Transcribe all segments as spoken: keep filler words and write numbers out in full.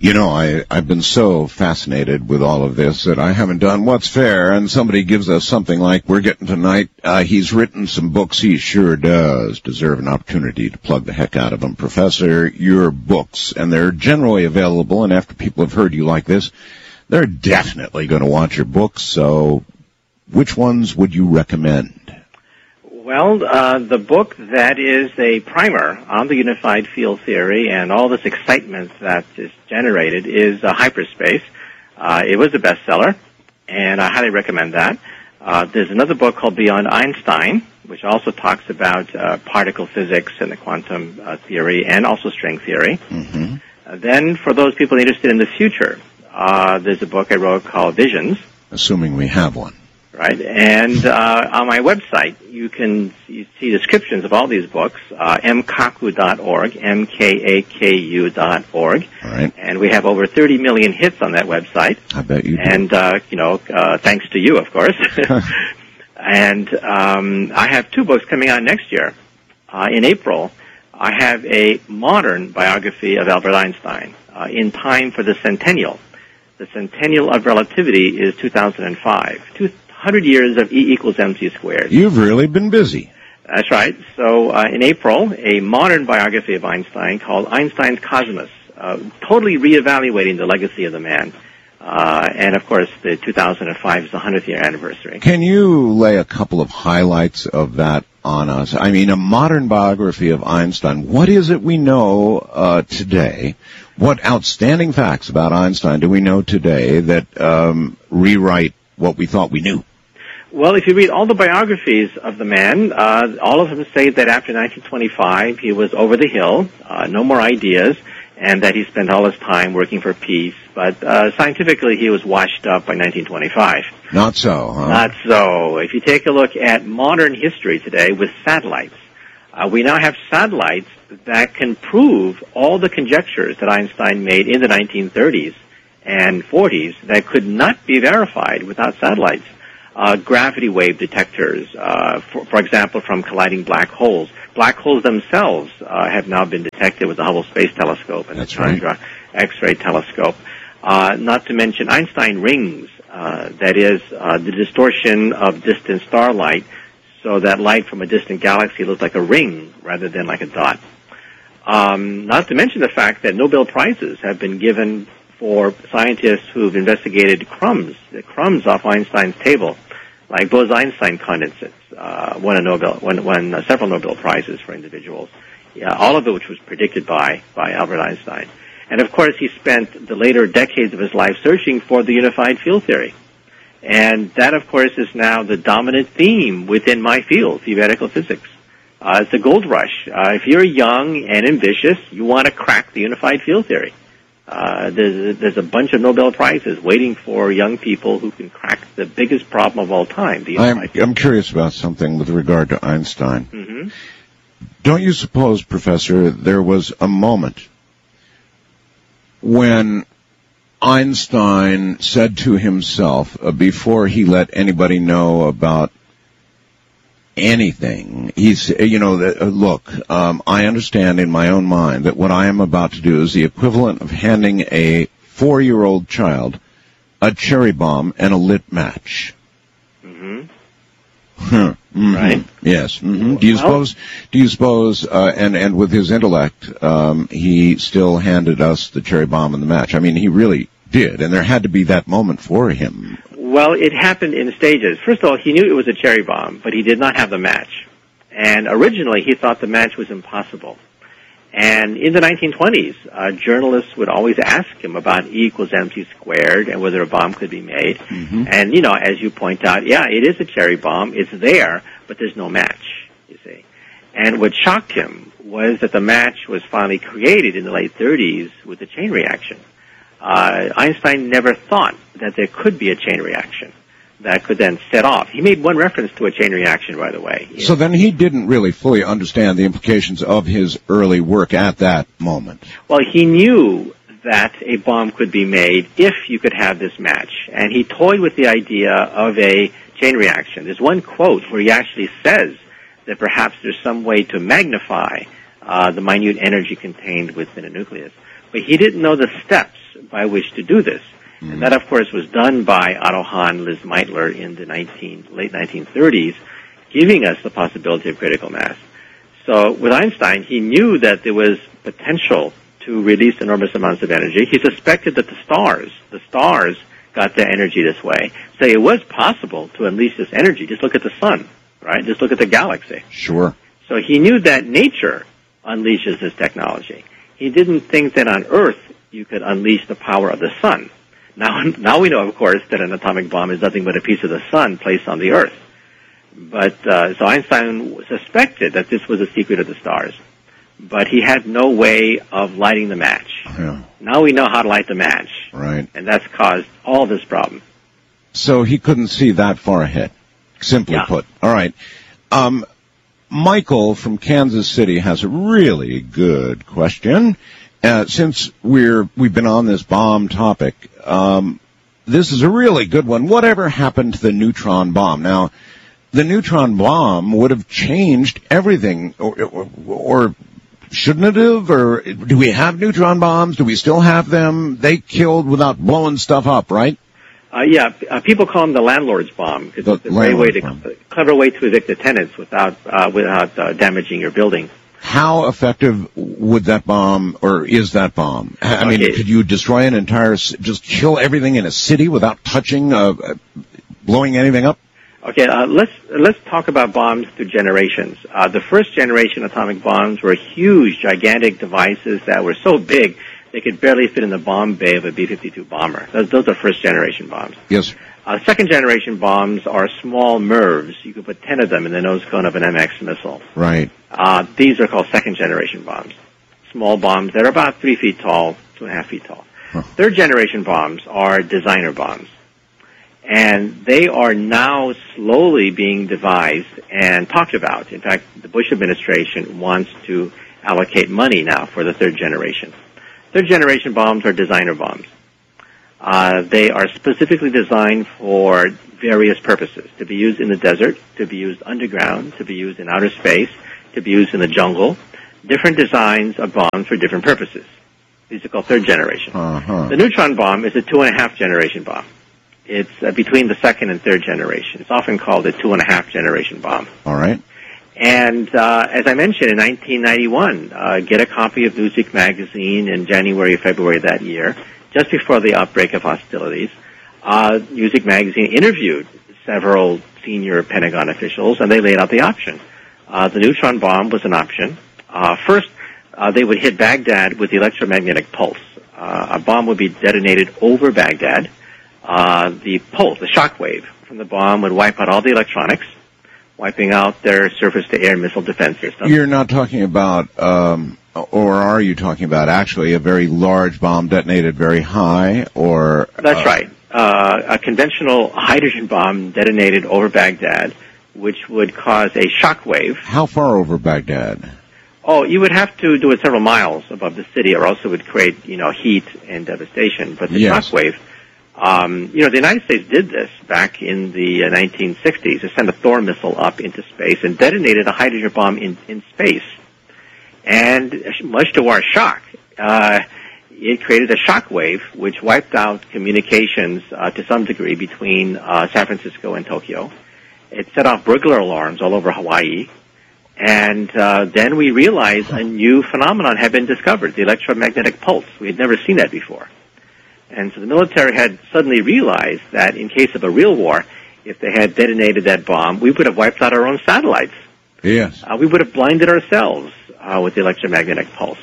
You know, I, I've been so fascinated with all of this that I haven't done What's Fair, and somebody gives us something like we're getting tonight. Uh, he's written some books. He sure does deserve an opportunity to plug the heck out of them. Professor, your books, and they're generally available, and after people have heard you like this, they're definitely going to want your books, so which ones would you recommend? Well, uh, the book that is a primer on the unified field theory and all this excitement that is generated is uh, Hyperspace. Uh, it was a bestseller, and I highly recommend that. Uh, there's another book called Beyond Einstein, which also talks about uh, particle physics and the quantum uh, theory and also string theory. Mm-hmm. Uh, then, for those people interested in the future, uh, there's a book I wrote called Visions. Assuming we have one. Right, and uh, on my website, you can see descriptions of all these books, uh, m kaku dot org, M K A K U dot org. All right. And we have over thirty million hits on that website. I bet you do. And, uh, you know, uh, thanks to you, of course. And um, I have two books coming out next year. Uh, in April, I have a modern biography of Albert Einstein, uh, in time for the centennial. The centennial of relativity is two thousand five. Two, one hundred years of E equals mc squared. You've really been busy. That's right. So uh, in April, a modern biography of Einstein called Einstein's Cosmos, uh, totally reevaluating the legacy of the man. Uh, and, of course, the two thousand five is the hundredth year anniversary. Can you lay a couple of highlights of that on us? I mean, a modern biography of Einstein. What is it we know uh, today? What outstanding facts about Einstein do we know today that um, rewrite what we thought we knew? Well, if you read all the biographies of the man, uh, all of them say that after nineteen twenty-five, he was over the hill, uh, no more ideas, and that he spent all his time working for peace. But uh, scientifically, he was washed up by nineteen twenty-five. Not so, huh? Not so. If you take a look at modern history today with satellites, uh, we now have satellites that can prove all the conjectures that Einstein made in the nineteen thirties and forties that could not be verified without satellites. Uh, gravity wave detectors, uh, for, for example, from colliding black holes. Black holes themselves uh, have now been detected with the Hubble Space Telescope and That's the Chandra right. X-ray telescope. Uh, not to mention Einstein rings, uh, that is, uh, the distortion of distant starlight, so that light from a distant galaxy looks like a ring rather than like a dot. Um, not to mention the fact that Nobel Prizes have been given for scientists who've investigated crumbs, the crumbs off Einstein's table, like Bose-Einstein condensates, uh, won a Nobel, won, won uh, several Nobel Prizes for individuals, yeah, all of it which was predicted by, by Albert Einstein. And of course, he spent the later decades of his life searching for the unified field theory. And that, of course, is now the dominant theme within my field, theoretical physics. Uh, it's a gold rush. Uh, if you're young and ambitious, you want to crack the unified field theory. Uh, there's, there's a bunch of Nobel Prizes waiting for young people who can crack the biggest problem of all time. The I'm, I'm curious about something with regard to Einstein. Mm-hmm. Don't you suppose, Professor, there was a moment when Einstein said to himself, uh, before he let anybody know about anything, he's, you know, uh, look, um, I understand in my own mind that what I am about to do is the equivalent of handing a four-year-old child a cherry bomb and a lit match. Mm-hmm. Huh. Mm-hmm. Right. Yes. Mm-hmm. Do you Well, suppose? Do you suppose? Uh, and and with his intellect, um, he still handed us the cherry bomb and the match. I mean, he really did, and there had to be that moment for him. Well, it happened in stages. First of all, he knew it was a cherry bomb, but he did not have the match. And originally, he thought the match was impossible. And in the nineteen twenties, uh, journalists would always ask him about E equals mc squared and whether a bomb could be made. Mm-hmm. And, you know, as you point out, yeah, it is a cherry bomb. It's there, but there's no match, you see. And what shocked him was that the match was finally created in the late thirties with a chain reaction. Uh, Einstein never thought that there could be a chain reaction that could then set off. He made one reference to a chain reaction, by the way. So then he didn't really fully understand the implications of his early work at that moment. Well, he knew that a bomb could be made if you could have this match. And he toyed with the idea of a chain reaction. There's one quote where he actually says that perhaps there's some way to magnify uh, the minute energy contained within a nucleus. But he didn't know the steps by which to do this. Mm-hmm. And that, of course, was done by Otto Hahn, Liz Meitler in the nineteen, late nineteen thirties, giving us the possibility of critical mass. So with Einstein, he knew that there was potential to release enormous amounts of energy. He suspected that the stars, the stars got their energy this way. So it was possible to unleash this energy. Just look at the sun, right? Just look at the galaxy. Sure. So he knew that nature unleashes this technology. He didn't think that on Earth you could unleash the power of the sun. Now, now we know, of course, that an atomic bomb is nothing but a piece of the sun placed on the Earth. But uh, so Einstein suspected that this was a secret of the stars, but he had no way of lighting the match. Yeah. Now we know how to light the match, right? And that's caused all this problem. So he couldn't see that far ahead, simply yeah. put. All right. Um, Michael from Kansas City has a really good question. Uh, since we're we've been on this bomb topic, um, this is a really good one. Whatever happened to the neutron bomb? Now, the neutron bomb would have changed everything, or, or, or shouldn't it have? Or do we have neutron bombs? Do we still have them? They killed without blowing stuff up, right? Uh, yeah, uh, people call them the landlord's bomb. It's the a very way to, bomb. clever way to evict the tenants without uh, without uh, damaging your building. How effective would that bomb, or is that bomb? I mean, okay. could you destroy an entire, just kill everything in a city without touching, uh, blowing anything up? Okay, uh, let's let's talk about bombs through generations. Uh, the first generation atomic bombs were huge, gigantic devices that were so big they could barely fit in the bomb bay of a B fifty-two bomber. Those, those are first generation bombs. Yes. Uh, second generation bombs are small M I R Vs. You could put ten of them in the nose cone of an M X missile. Right. Uh, these are called second generation bombs. Small bombs that are about three feet tall, two and a half feet tall. Huh. Third generation bombs are designer bombs. And they are now slowly being devised and talked about. In fact, the Bush administration wants to allocate money now for the third generation. Third generation bombs are designer bombs. Uh, they are specifically designed for various purposes, to be used in the desert, to be used underground, to be used in outer space, to be used in the jungle. Different designs of bombs for different purposes. These are called third generation. Uh-huh. The neutron bomb is a two and a half generation bomb. It's uh, between the second and third generation. It's often called a two and a half generation bomb. All right. And uh, as I mentioned, in nineteen ninety-one, uh, get a copy of Newsweek magazine in January or February that year, just before the outbreak of hostilities. Uh, Newsweek magazine interviewed several senior Pentagon officials, and they laid out the option. Uh, the neutron bomb was an option. Uh, first, uh, they would hit Baghdad with the electromagnetic pulse. Uh, a bomb would be detonated over Baghdad. Uh, the pulse, the shock wave from the bomb would wipe out all the electronics, wiping out their surface-to-air missile defense system. You're not talking about, um, or are you talking about actually a very large bomb detonated very high, or... That's uh, right. Uh, a conventional hydrogen bomb detonated over Baghdad, which would cause a shock wave. How far over Baghdad? Oh, you would have to do it several miles above the city, or else it would create, you know, heat and devastation. But the yes. shock wave... Um, you know, the United States did this back in the uh, nineteen sixties. They sent a Thor missile up into space and detonated a hydrogen bomb in, in space. And much to our shock, uh, it created a shock wave which wiped out communications uh, to some degree between uh, San Francisco and Tokyo. It set off burglar alarms all over Hawaii. And uh, then we realized a new phenomenon had been discovered, the electromagnetic pulse. We had never seen that before. And so the military had suddenly realized that in case of a real war, if they had detonated that bomb, we would have wiped out our own satellites. Yes. Uh, we would have blinded ourselves uh, with the electromagnetic pulse.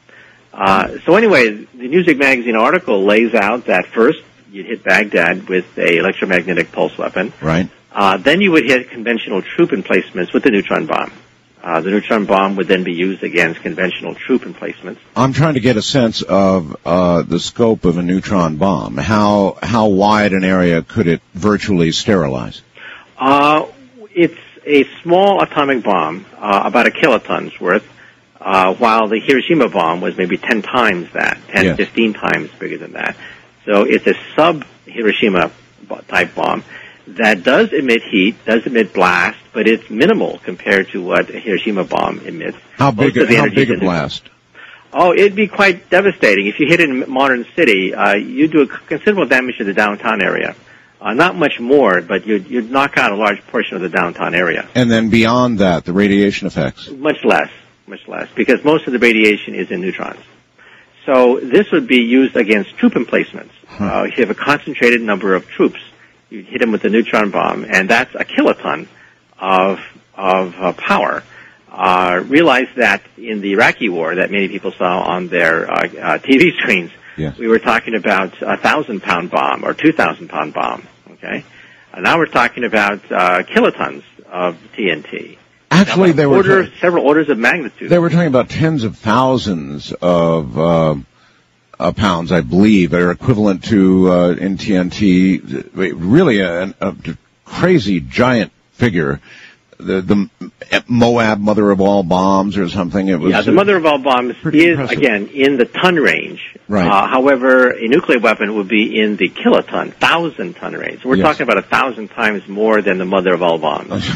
Uh, so anyway, the Newsweek magazine article lays out that first you'd hit Baghdad with a electromagnetic pulse weapon. Right. Uh, then you would hit conventional troop emplacements with the neutron bomb. Uh, the neutron bomb would then be used against conventional troop emplacements. I'm trying to get a sense of uh, the scope of a neutron bomb. How how wide an area could it virtually sterilize? Uh, it's a small atomic bomb, uh, about a kiloton's worth, uh, while the Hiroshima bomb was maybe ten times that, ten, yes. fifteen times bigger than that. So it's a sub-Hiroshima type bomb. that does emit heat, does emit blast, but it's minimal compared to what a Hiroshima bomb emits. How big, a, how big a blast? Oh, it'd be quite devastating. If you hit it in a modern city, uh, you do a considerable damage to the downtown area. Uh, not much more, but you'd, you'd knock out a large portion of the downtown area. And then beyond that, the radiation effects? Much less, much less, because most of the radiation is in neutrons. So this would be used against troop emplacements. Huh. Uh, if you have a concentrated number of troops, you hit them with a neutron bomb, and that's a kiloton of, of uh, power. Uh, realize that in the Iraqi war that many people saw on their uh, uh, T V screens, yes. we were talking about a thousand pound bomb or two thousand pound bomb. Okay, uh, now we're talking about uh, kilotons of T N T. Actually, they were order, ta- several orders of magnitude. They were talking about tens of thousands of uh, uh, pounds, I believe, that are equivalent to uh, in T N T. Really, a, a crazy giant figure. The the Moab mother of all bombs or something. It was yeah, the mother of all bombs is impressive. Again in the ton range. Right. Uh, however, a nuclear weapon would be in the kiloton, thousand ton range. So we're yes. talking about a thousand times more than the mother of all bombs.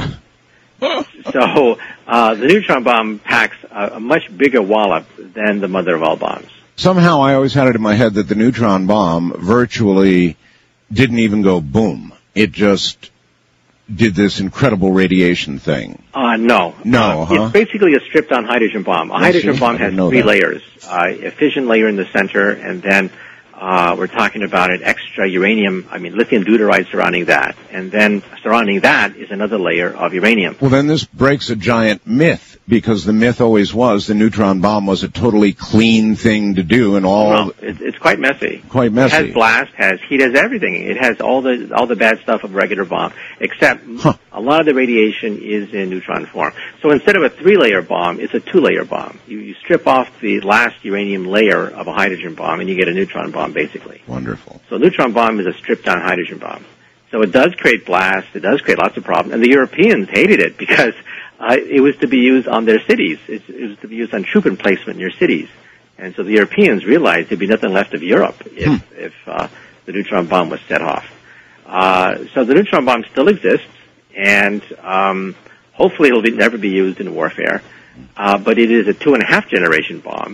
So uh, the neutron bomb packs a, a much bigger wallop than the mother of all bombs. Somehow, I always had it in my head that the neutron bomb virtually didn't even go boom. It just did this incredible radiation thing. Uh, no. No, uh, huh? It's basically a stripped-down hydrogen bomb. A I hydrogen see. bomb has three that. layers. Uh, a fission layer in the center, and then uh, we're talking about an extra uranium, I mean lithium deuteride surrounding that. And then surrounding that is another layer of uranium. Well, then this breaks a giant myth, because the myth always was the neutron bomb was a totally clean thing to do, and all... No, it, it's quite messy. Quite messy. It has blast, has heat, has everything. It has all the all the bad stuff of a regular bomb, except huh. a lot of the radiation is in neutron form. So instead of a three-layer bomb, it's a two-layer bomb. You, you strip off the last uranium layer of a hydrogen bomb, and you get a neutron bomb, basically. Wonderful. So a neutron bomb is a stripped-down hydrogen bomb. So it does create blast. It does create lots of problems. And the Europeans hated it because uh, it was to be used on their cities. It, it was to be used on troop emplacement in your cities. And so the Europeans realized there'd be nothing left of Europe if, hmm. if uh, the neutron bomb was set off. Uh, so the neutron bomb still exists, and um, hopefully it will be, never be used in warfare. Uh, but it is a two-and-a-half generation bomb.